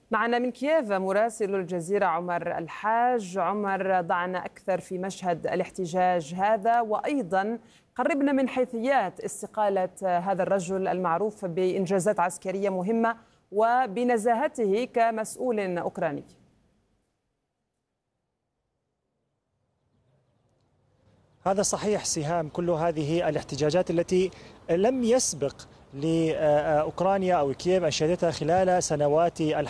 معنا من كييف مراسل الجزيرة عمر الحاج. عمر، ضعنا أكثر في مشهد الاحتجاج هذا، وأيضا قربنا من حيثيات استقالة هذا الرجل المعروف بإنجازات عسكرية مهمة وبنزاهته كمسؤول أوكراني. هذا صحيح سهام، كل هذه الاحتجاجات التي لم يسبق لأوكرانيا أو كييف أنشدتها خلال سنوات